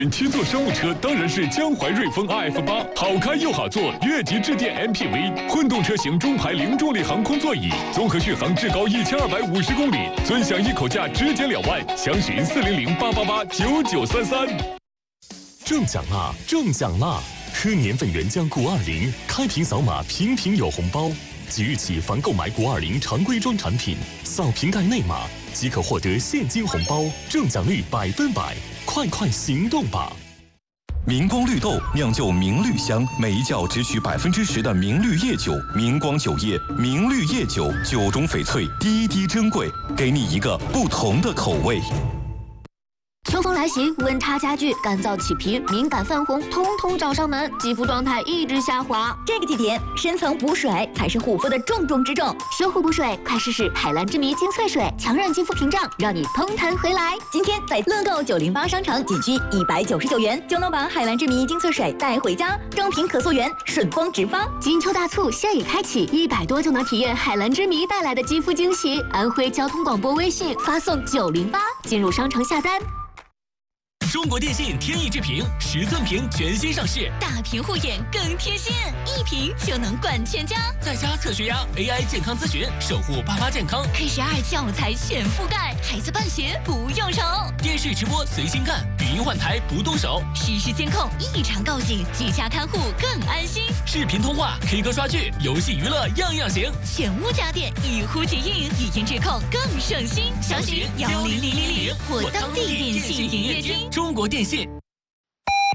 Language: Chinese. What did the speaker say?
七座商务车当然是江淮瑞风 RF8，好开又好坐，越级致电 MPV， 混动车型中排零重力航空座椅，综合续航至高1250公里，尊享一口价直减2万，详询400-888-9933。中奖啦！中奖啦！喝年份原浆谷20，开瓶扫码瓶瓶有红包。即日起，凡购买谷20常规装产品，扫瓶盖内码即可获得现金红包，中奖率100%，快行动吧！ 明光绿豆酿就明绿香，每一窖只取10%的明绿叶酒。明光酒业明绿叶酒，酒中翡翠，滴滴珍贵，给你一个不同的口味。 秋风来袭，温差加剧，干燥起皮、敏感泛红，通通找上门，肌肤状态一直下滑。 这个季节，深层补水才是护肤的重中之重。 修护补水，快试试海蓝之谜精粹水，强韧肌肤屏障，让你通弹回来。 今天在乐购908商城仅需199元，就能把海蓝之谜精粹水带回家，装瓶可溯源，顺丰直发。 金秋大促现已开启，100多就能体验海蓝之谜带来的肌肤惊喜。安徽交通广播微信发送908，进入商城下单。 中国电信天翼智屏10寸屏全新上市， 大屏护眼更贴心，1屏就能管全家。 在家测血压 ，AI 健康咨询，守护爸妈健康。 K12教材全覆盖，孩子办学不用愁。 电视直播随心干，语音换台不动手。 实时监控，异常告警，居家看护更安心。 视频通话、K 歌刷剧、游戏娱乐样样行。 全屋家电一呼即应，语音质控更省心。详询10000或当地电信营业厅。 中国电信。